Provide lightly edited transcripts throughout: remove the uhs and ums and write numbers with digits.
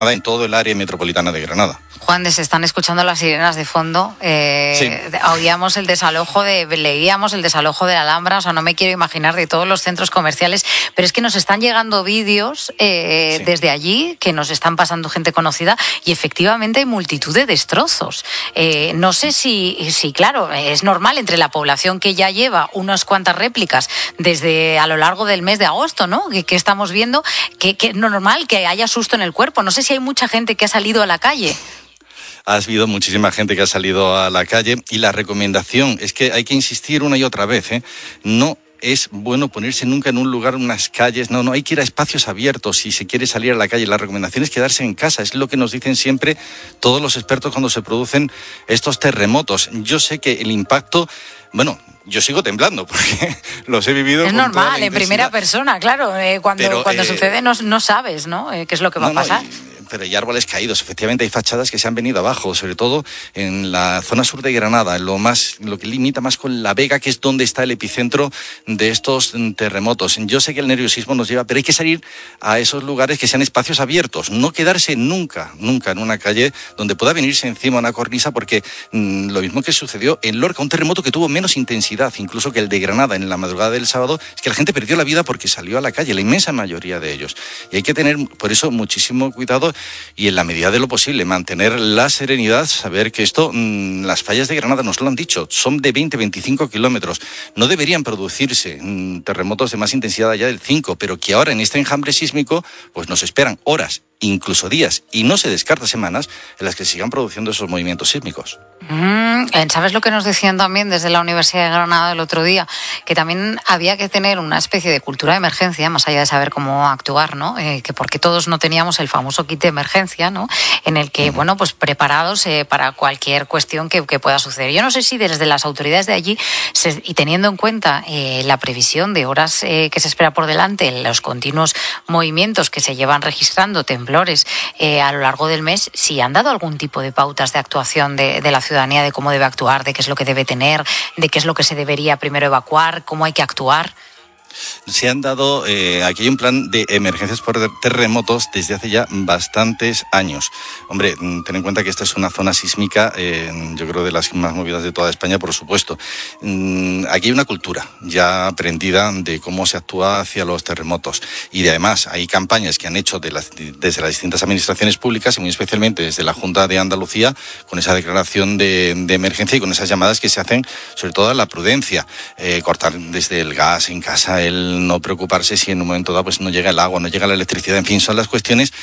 en todo el área metropolitana de Granada. Juan, se están escuchando las sirenas de fondo. Sí. Leíamos el desalojo de la Alhambra, o sea, no me quiero imaginar de todos los centros comerciales, pero es que nos están llegando vídeos desde allí, que nos están pasando gente conocida, y efectivamente hay multitud de destrozos. No sé si, claro, es normal entre la población que ya lleva unas cuantas réplicas desde a lo largo del mes de agosto, ¿no? Que estamos viendo que es normal que haya susto en el cuerpo. No sé si hay mucha gente que ha salido a la calle. Ha habido muchísima gente que ha salido a la calle y la recomendación es que hay que insistir una y otra vez, no es bueno ponerse nunca en un lugar, unas calles, no hay que ir a espacios abiertos si se quiere salir a la calle. La recomendación es quedarse en casa, es lo que nos dicen siempre todos los expertos cuando se producen estos terremotos. Yo sé que el impacto, yo sigo temblando porque los he vivido. Es normal, en primera persona, claro. Cuando sucede no sabes, ¿no? ¿Qué es lo que va a pasar? Pero hay árboles caídos, efectivamente hay fachadas que se han venido abajo, sobre todo en la zona sur de Granada, lo que limita más con La Vega, que es donde está el epicentro de estos terremotos. Yo sé que el nerviosismo nos lleva, pero hay que salir a esos lugares que sean espacios abiertos, no quedarse nunca en una calle donde pueda venirse encima una cornisa, porque lo mismo que sucedió en Lorca, un terremoto que tuvo menos intensidad incluso que el de Granada en la madrugada del sábado, es que la gente perdió la vida porque salió a la calle, la inmensa mayoría de ellos. Y hay que tener, por eso, muchísimo cuidado y en la medida de lo posible mantener la serenidad, saber que esto, las fallas de Granada nos lo han dicho, son de 20-25 kilómetros, no deberían producirse terremotos de más intensidad allá del 5, pero que ahora en este enjambre sísmico pues nos esperan horas, incluso días, y no se descarta semanas en las que sigan produciendo esos movimientos sísmicos. ¿Sabes lo que nos decían también desde la Universidad de Granada el otro día? Que también había que tener una especie de cultura de emergencia, más allá de saber cómo actuar, ¿no? Que porque todos no teníamos el famoso kit de emergencia, ¿no? En el que, pues preparados para cualquier cuestión que pueda suceder. Yo no sé si desde las autoridades de allí, y teniendo en cuenta la previsión de horas que se espera por delante, los continuos movimientos que se llevan registrando, temblores a lo largo del mes, si han dado algún tipo de pautas de actuación de la ciudadanía, de cómo debe actuar, de qué es lo que debe tener, de qué es lo que se debería primero evacuar, cómo hay que actuar. Se han dado, aquí hay un plan de emergencias por terremotos desde hace ya bastantes años. Hombre, ten en cuenta que esta es una zona sísmica, yo creo de las más movidas de toda España, por supuesto. Aquí hay una cultura ya aprendida de cómo se actúa hacia los terremotos. Y además hay campañas que han hecho desde las distintas administraciones públicas, y muy especialmente desde la Junta de Andalucía, con esa declaración de emergencia y con esas llamadas que se hacen, sobre todo a la prudencia. Cortar desde el gas en casa, el no preocuparse si en un momento dado pues no llega el agua, no llega la electricidad, en fin, son las cuestiones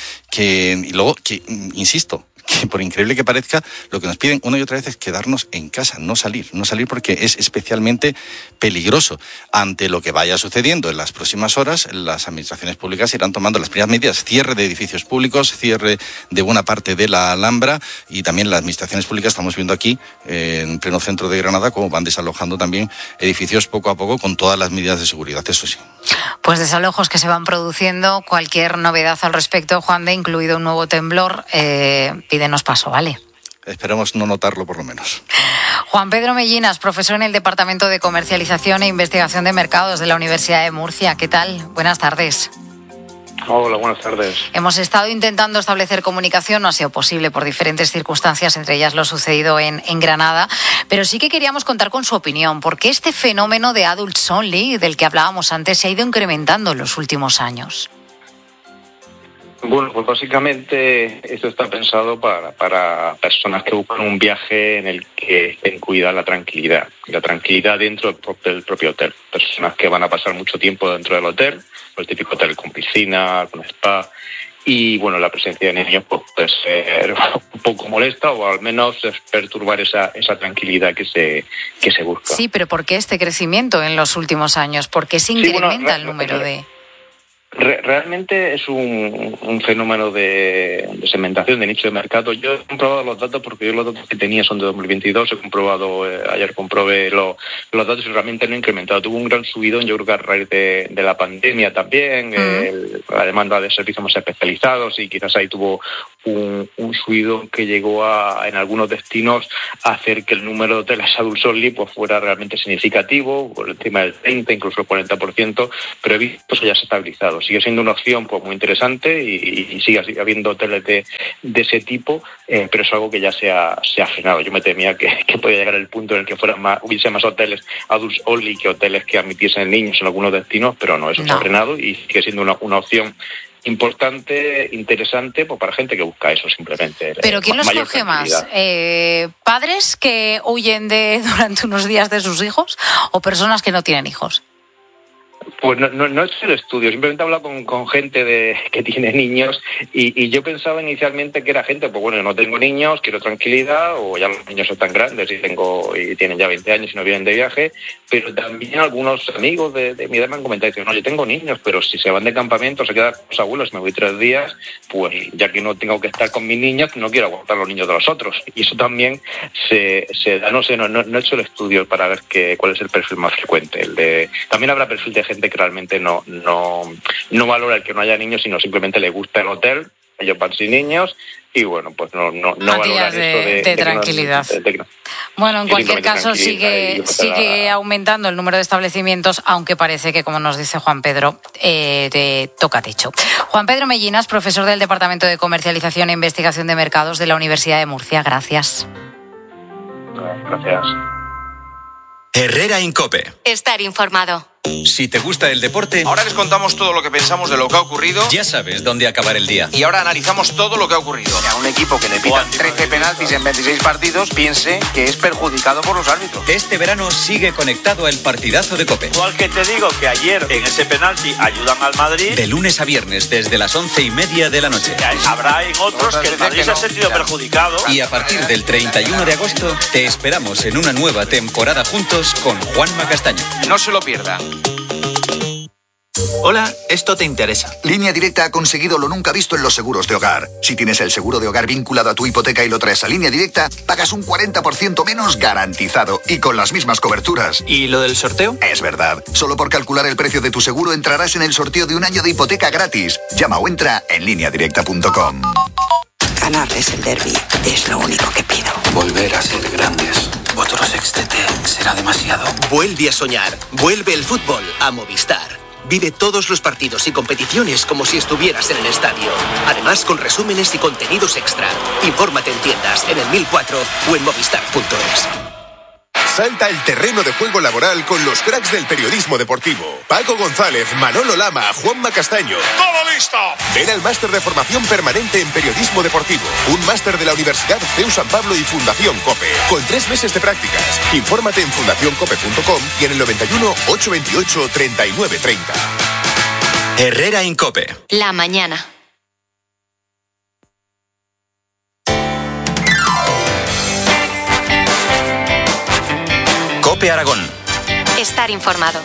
y luego, insisto, que por increíble que parezca, lo que nos piden una y otra vez es quedarnos en casa, no salir porque es especialmente peligroso. Ante lo que vaya sucediendo en las próximas horas, las administraciones públicas irán tomando las primeras medidas, cierre de edificios públicos, cierre de buena parte de la Alhambra, y también las administraciones públicas, estamos viendo aquí, en pleno centro de Granada, cómo van desalojando también edificios poco a poco con todas las medidas de seguridad, eso sí. Pues desalojos que se van produciendo, cualquier novedad al respecto, Juan, incluido un nuevo temblor, pídenos paso, ¿vale? Esperamos no notarlo por lo menos. Juan Pedro Mellinas, profesor en el Departamento de Comercialización e Investigación de Mercados de la Universidad de Murcia. ¿Qué tal? Buenas tardes. Hola, buenas tardes. Hemos estado intentando establecer comunicación, no ha sido posible por diferentes circunstancias, entre ellas lo sucedido en Granada, pero sí que queríamos contar con su opinión, porque este fenómeno de adults only, del que hablábamos antes, se ha ido incrementando en los últimos años. Bueno, pues básicamente esto está pensado para personas que buscan un viaje en el que estén cuidada la tranquilidad dentro del propio hotel. Personas que van a pasar mucho tiempo dentro del hotel, el típico hotel con piscina, con spa, y bueno, la presencia de niños pues, puede ser un poco molesta o al menos perturbar esa tranquilidad que se busca. Sí, pero ¿por qué este crecimiento en los últimos años? ¿Por qué se incrementa el número de...? Realmente es un fenómeno de segmentación, de nicho de mercado. Yo he comprobado los datos porque yo los datos que tenía son de 2022, ayer comprobé los datos y realmente no han incrementado. Tuvo un gran subidón, yo creo que a raíz de la pandemia también, la demanda de servicios más especializados, y quizás ahí tuvo un subidón que llegó en algunos destinos a hacer que el número de hoteles adults only pues fuera realmente significativo, por encima del 30, incluso el 40%, pero he visto que eso ya se ha estabilizado. Sigue siendo una opción pues muy interesante y sigue habiendo hoteles de ese tipo, pero es algo que ya se ha frenado. Yo me temía que podía llegar el punto en el que hubiese más hoteles adults only que hoteles que admitiesen niños en algunos destinos, pero no, eso se ha frenado y sigue siendo una opción importante, interesante, pues para gente que busca eso simplemente. ¿Pero quién los coge más? ¿Padres que huyen durante unos días de sus hijos o personas que no tienen hijos? Pues no es el estudio, simplemente he hablado con gente que tiene niños y yo pensaba inicialmente que era gente, pues bueno, yo no tengo niños, quiero tranquilidad, o ya los niños son tan grandes y tienen ya 20 años y no vienen de viaje, pero también algunos amigos de mi edad me han comentado, dicen, no, yo tengo niños, pero si se van de campamento, se quedan con los abuelos, me voy 3 días, pues ya que no tengo que estar con mis niños, no quiero aguantar los niños de los otros. Y eso también se da, no sé, no he hecho el estudio para ver cuál es el perfil más frecuente. También habrá perfil de gente que realmente no valora el que no haya niños, sino simplemente le gusta el hotel, ellos van sin niños y bueno, pues no valoran eso de tranquilidad. Bueno, en cualquier caso sigue aumentando el número de establecimientos, aunque parece que, como nos dice Juan Pedro, toca techo. Juan Pedro Mellinas, profesor del Departamento de Comercialización e Investigación de Mercados de la Universidad de Murcia. Gracias. Gracias. Herrera Incope. Estar informado. Si te gusta el deporte, ahora les contamos todo lo que pensamos de lo que ha ocurrido. Ya sabes dónde acabar el día. Y ahora analizamos todo lo que ha ocurrido. A un equipo que le pitan 13 penaltis en 26 partidos piense que es perjudicado por los árbitros. Este verano sigue conectado al partidazo de COPE. Igual que te digo que ayer en ese penalti ayudan al Madrid. De lunes a viernes desde las 11:30 de la noche. Habrá en otros que el Madrid se ha sentido perjudicado. Y a partir del 31 de agosto te esperamos en una nueva temporada juntos con Juanma Castaño. No se lo pierda. Hola, esto te interesa. Línea Directa ha conseguido lo nunca visto en los seguros de hogar. Si tienes el seguro de hogar vinculado a tu hipoteca y lo traes a Línea Directa, pagas un 40% menos garantizado y con las mismas coberturas. ¿Y lo del sorteo? Es verdad. Solo por calcular el precio de tu seguro entrarás en el sorteo de un año de hipoteca gratis. Llama o entra en lineadirecta.com. Ganar es el derbi, es lo único que pido. Volver a ser grandes. Otro sextete será demasiado. Vuelve a soñar. Vuelve el fútbol a Movistar. Vive todos los partidos y competiciones como si estuvieras en el estadio. Además, con resúmenes y contenidos extra. Infórmate en tiendas, en el 1004 o en movistar.es. Salta al terreno de juego laboral con los cracks del periodismo deportivo. Paco González, Manolo Lama, Juanma Castaño. ¡Todo listo! Ven al máster de formación permanente en periodismo deportivo. Un máster de la Universidad CEU San Pablo y Fundación COPE. Con 3 meses de prácticas. Infórmate en fundacioncope.com y en el 91 828 3930. Herrera Incope. La mañana. COPE Aragón. Estar informado.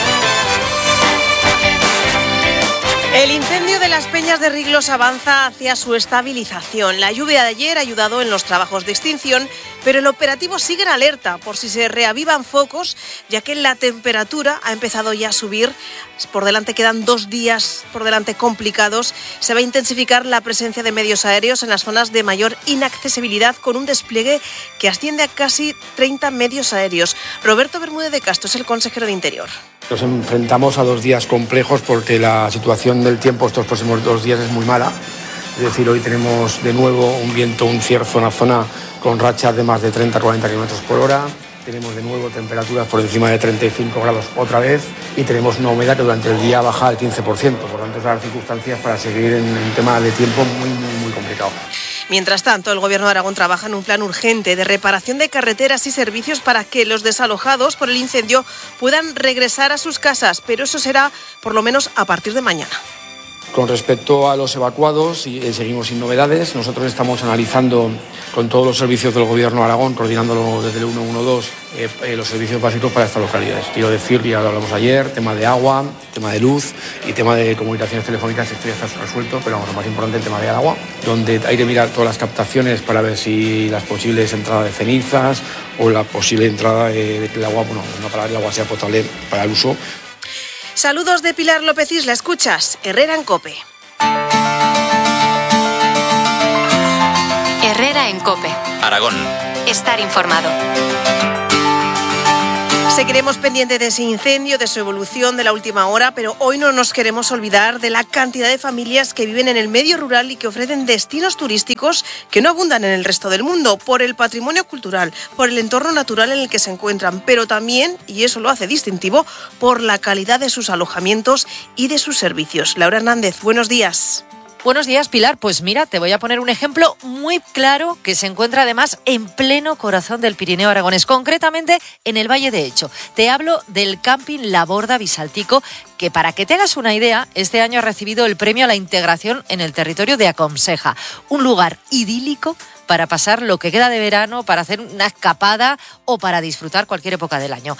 El incendio de las Peñas de Riglos avanza hacia su estabilización. La lluvia de ayer ha ayudado en los trabajos de extinción, pero el operativo sigue en alerta por si se reavivan focos, ya que la temperatura ha empezado ya a subir. Por delante quedan 2 días complicados. Se va a intensificar la presencia de medios aéreos en las zonas de mayor inaccesibilidad, con un despliegue que asciende a casi 30 medios aéreos. Roberto Bermúdez de Castro es el consejero de Interior. Nos enfrentamos a 2 días complejos porque la situación del tiempo estos próximos 2 días es muy mala. Es decir, hoy tenemos de nuevo un viento, un cierzo en la zona con rachas de más de 30-40 km por hora. Tenemos de nuevo temperaturas por encima de 35 grados otra vez y tenemos una humedad que durante el día baja al 15%. Por tanto, esas circunstancias para seguir en un tema de tiempo muy complicado. Mientras tanto, el Gobierno de Aragón trabaja en un plan urgente de reparación de carreteras y servicios para que los desalojados por el incendio puedan regresar a sus casas, pero eso será por lo menos a partir de mañana. Con respecto a los evacuados, seguimos sin novedades. Nosotros estamos analizando con todos los servicios del Gobierno de Aragón, coordinándolo desde el 112, los servicios básicos para estas localidades. Quiero decir, ya lo hablamos ayer, tema de agua, tema de luz y tema de comunicaciones telefónicas, esto ya está resuelto, pero lo más importante, el tema de agua, donde hay que mirar todas las captaciones para ver si las posibles entradas de cenizas o la posible entrada del agua, no para que el agua sea potable para el uso. Saludos de Pilar López Isla, escuchas Herrera en COPE. hora en COPE. Aragón. Estar informado. Seguiremos pendientes de ese incendio, de su evolución, de la última hora, pero hoy no nos queremos olvidar de la cantidad de familias que viven en el medio rural y que ofrecen destinos turísticos que no abundan en el resto del mundo, por el patrimonio cultural, por el entorno natural en el que se encuentran, pero también, y eso lo hace distintivo, por la calidad de sus alojamientos y de sus servicios. Laura Hernández, buenos días. Buenos días, Pilar. Pues mira, te voy a poner un ejemplo muy claro que se encuentra además en pleno corazón del Pirineo aragonés, concretamente en el Valle de Hecho. Te hablo del camping La Borda Bisaltico, que para que te hagas una idea, este año ha recibido el premio a la integración en el territorio de Aconseja, un lugar idílico para pasar lo que queda de verano, para hacer una escapada o para disfrutar cualquier época del año.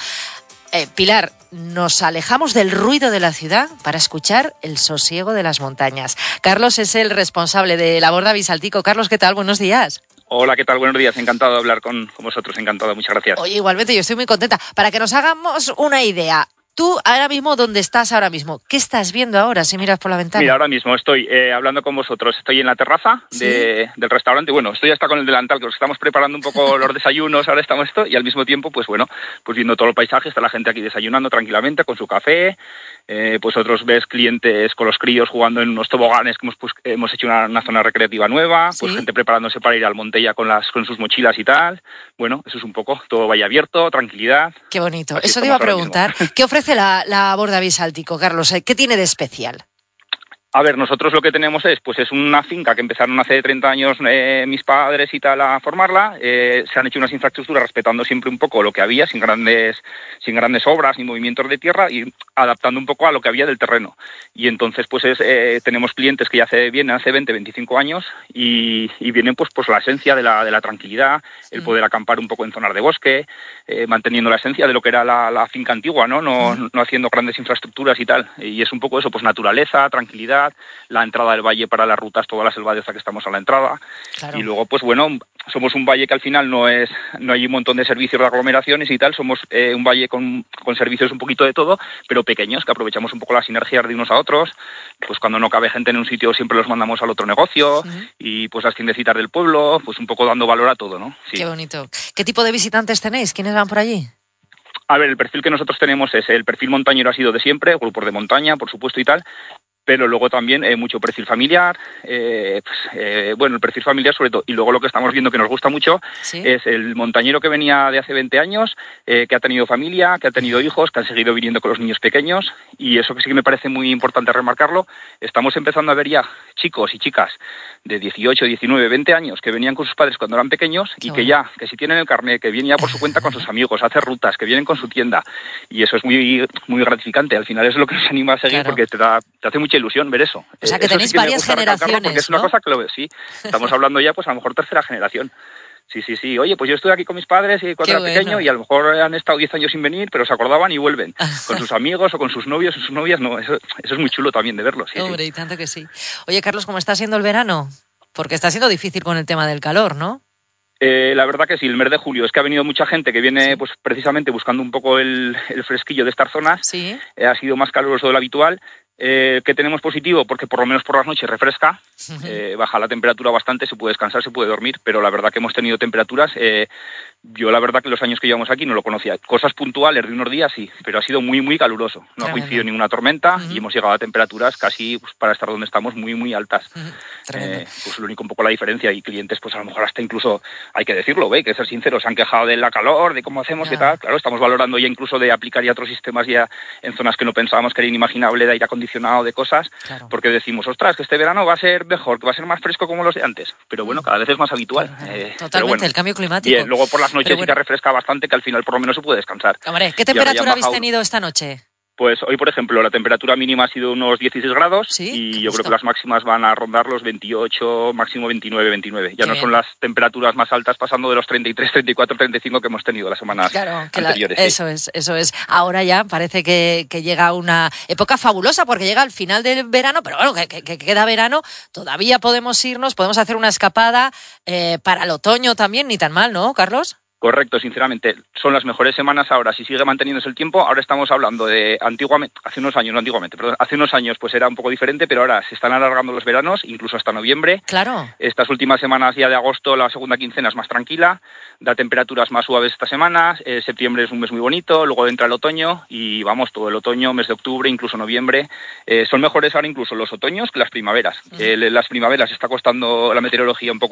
Pilar, nos alejamos del ruido de la ciudad para escuchar el sosiego de las montañas. Carlos es el responsable de La Borda Bisaltico. Carlos, ¿qué tal? Buenos días. Hola, ¿qué tal? Buenos días. Encantado de hablar con vosotros. Encantado. Muchas gracias. Oye, igualmente, yo estoy muy contenta. Para que nos hagamos una idea, tú ahora mismo, ¿dónde estás ahora mismo? ¿Qué estás viendo ahora si miras por la ventana? Mira, ahora mismo estoy hablando con vosotros. Estoy en la terraza del restaurante. Bueno, estoy hasta con el delantal, que os estamos preparando un poco los desayunos. Ahora estamos y al mismo tiempo, pues bueno, pues viendo todo el paisaje. Está la gente aquí desayunando tranquilamente con su café. Pues otros ves clientes con los críos jugando en unos toboganes que hemos hecho una zona recreativa nueva. ¿Sí? Pues gente preparándose para ir al monte ya con sus mochilas y tal. Bueno, eso es un poco todo valle abierto, tranquilidad. Qué bonito. Así eso te iba a preguntar. ¿Qué ofrece la Borda Bisaltico, Carlos? ¿Qué tiene de especial? A ver, nosotros lo que tenemos es una finca que empezaron hace 30 años mis padres y tal a formarla. Se han hecho unas infraestructuras respetando siempre un poco lo que había, sin grandes obras ni movimientos de tierra y adaptando un poco a lo que había del terreno. Y entonces tenemos clientes que ya vienen hace 20, 25 años y vienen pues la esencia de la tranquilidad, el poder acampar un poco en zonas de bosque, manteniendo la esencia de lo que era la finca antigua, no haciendo grandes infraestructuras y tal. Y es un poco eso, pues naturaleza, tranquilidad, la entrada del valle para las rutas, toda la selva de esta que estamos a la entrada. Claro. Y luego, pues bueno, somos un valle que al final no hay un montón de servicios de aglomeraciones y tal, somos un valle con servicios un poquito de todo, pero pequeños, que aprovechamos un poco las sinergias de unos a otros. Pues cuando no cabe gente en un sitio siempre los mandamos al otro negocio, y pues las tiendecitas del pueblo, pues un poco dando valor a todo, ¿no? Sí. Qué bonito. ¿Qué tipo de visitantes tenéis? ¿Quiénes van por allí? A ver, el perfil que nosotros tenemos es el perfil montañero, ha sido de siempre, grupos de montaña, por supuesto y tal, pero luego también mucho perfil familiar, el perfil familiar sobre todo, y luego lo que estamos viendo que nos gusta mucho es el montañero que venía de hace 20 años, que ha tenido familia, que ha tenido hijos, que han seguido viniendo con los niños pequeños, y eso que sí que me parece muy importante remarcarlo, estamos empezando a ver ya chicos y chicas de 18, 19, 20 años que venían con sus padres cuando eran pequeños y que si tienen el carnet, que vienen ya por su cuenta con sus amigos, a hacer rutas, que vienen con su tienda, y eso es muy, muy gratificante. Al final es lo que nos anima a seguir, porque te hace mucha ilusión ver eso. O sea, que tenéis varias generaciones, porque es una cosa que estamos hablando ya, pues a lo mejor tercera generación. Sí. Oye, pues yo estoy aquí con mis padres y cuando era pequeño y a lo mejor han estado 10 años sin venir, pero se acordaban y vuelven con sus amigos o con sus novios o sus novias. No, eso es muy chulo también de verlo. Sí, hombre, y tanto que sí. Oye, Carlos, ¿cómo está siendo el verano? Porque está siendo difícil con el tema del calor, ¿no? La verdad que sí, el mes de julio. Es que ha venido mucha gente que viene pues precisamente buscando un poco el fresquillo de estas zonas. Sí. Ha sido más caluroso de lo habitual. ¿Qué tenemos positivo? Porque por lo menos por las noches refresca, baja la temperatura bastante, se puede descansar, se puede dormir, pero la verdad que hemos tenido temperaturas, yo la verdad que los años que llevamos aquí no lo conocía, cosas puntuales de unos días sí, pero ha sido muy muy caluroso, no ha coincidido ninguna tormenta y hemos llegado a temperaturas casi para estar donde estamos muy muy altas. Pues lo único un poco la diferencia, y clientes pues a lo mejor hasta incluso, hay que decirlo, hay que ser sinceros, se han quejado de la calor, de cómo hacemos y tal. Claro, estamos valorando ya incluso de aplicar ya otros sistemas ya en zonas que no pensábamos que era inimaginable, de aire acondicionado, de cosas, porque decimos, ostras, que este verano va a ser mejor, que va a ser más fresco como los de antes, pero bueno, cada vez es más habitual. Totalmente, el cambio climático. Y luego por las noches sí que refresca bastante, que al final por lo menos se puede descansar. Hombre, ¿qué temperatura habéis tenido esta noche? Pues hoy, por ejemplo, la temperatura mínima ha sido unos 16 grados y yo creo que las máximas van a rondar los 28, máximo 29. Ya no son las temperaturas más altas, pasando de los 33, 34, 35 que hemos tenido las semanas anteriores. Eso es. Ahora ya parece que llega una época fabulosa, porque llega al final del verano, pero bueno, que queda verano, todavía podemos irnos, podemos hacer una escapada para el otoño también, ni tan mal, ¿no, Carlos? Correcto, sinceramente, son las mejores semanas ahora. Si sigue manteniéndose el tiempo, ahora estamos hablando de hace unos años pues era un poco diferente, pero ahora se están alargando los veranos, incluso hasta noviembre. Claro. Estas últimas semanas ya de agosto, la segunda quincena es más tranquila, da temperaturas más suaves esta semana, septiembre es un mes muy bonito, luego entra el otoño y vamos, todo el otoño, mes de octubre, incluso noviembre, son mejores ahora incluso los otoños que las primaveras. Las primaveras está costando la meteorología un poco